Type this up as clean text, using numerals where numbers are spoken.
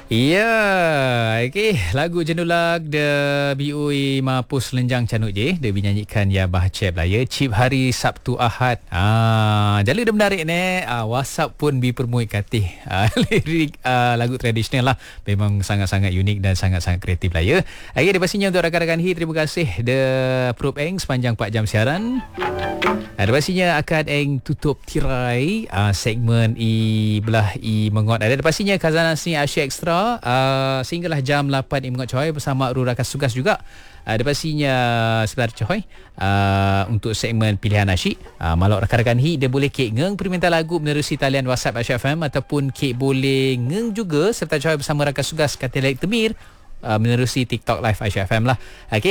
Ya, okey. Lagu Jenulak de BUI Mapus Lenjang Canuk je. Dia dinyanyikan ya Bah Cep lah ya. Cip hari Sabtu Ahad. Jala dia menarik ni. WhatsApp pun dipermui katih. Lirik lagu tradisional lah. Memang sangat-sangat unik dan sangat-sangat kreatif lah ya. Okey, dia pastinya untuk rakan-rakan HI. Terima kasih de Prop Eng sepanjang 4 jam siaran. Ada pastinya akan Eng tutup tirai segmen belah mengot. Ada pastinya Khazanah Seni Asia Extra sehinggalah jam 8 mengot coy bersama Ru Rakas Tugas juga. Ada pastinya sebentar coy untuk segmen pilihan asyik. Malau rakan-rakan HI dia boleh kek ngeng permintaan lagu menerusi talian WhatsApp Asia FM ataupun kek boleh ngeng juga serta coy bersama Rakas Tugas Katilek Temir menerusi TikTok Live Asia FM lah. Okay.